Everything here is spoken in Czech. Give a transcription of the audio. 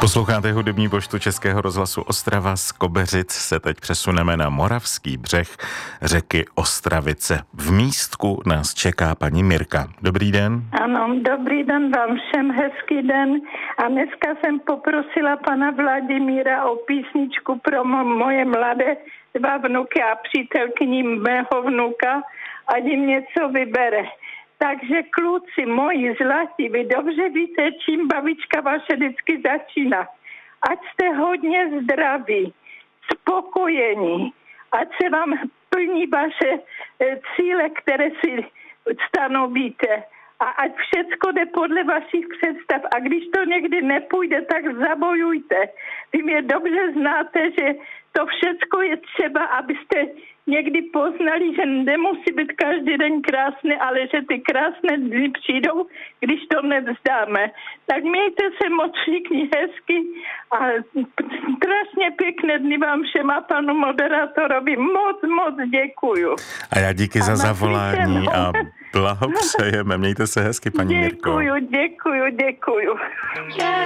Posloucháte hudební poštu Českého rozhlasu Ostrava. Z Kobeřic se teď přesuneme na moravský břeh řeky Ostravice. V Místku nás čeká paní Mirka. Dobrý den. Ano, dobrý den vám všem, hezký den. A dneska jsem poprosila pana Vladimíra o písničku pro moje mladé dva vnuky a přítelkyni mého vnuka, ať jim něco vybere. Takže kluci moji zlatí, vy dobře víte, čím babička vaše vždycky začíná. Ať jste hodně zdraví, spokojení, ať se vám plní vaše cíle, které si stanovíte. A ať všecko jde podle vašich představ. A když to někdy nepůjde, tak zabojujte. Vy mě dobře znáte, že to všecko je třeba, abyste někdy poznali, že nemusí být každý den krásný, ale že ty krásné dny přijdou, když to nevzdáme. Tak mějte se moc všichni hezky a strašně pěkné dny vám všem a panu moderátorovi moc děkuju. A já díky za zavolání a blahopřejeme. Mějte se hezky, paní Mirko. Děkuju.